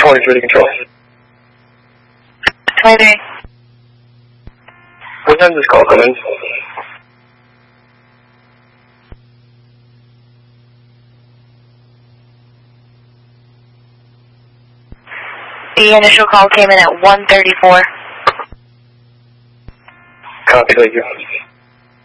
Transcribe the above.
23 to control. 23. What time does this call come in? The initial call came in at 1:34. Copy, thank you.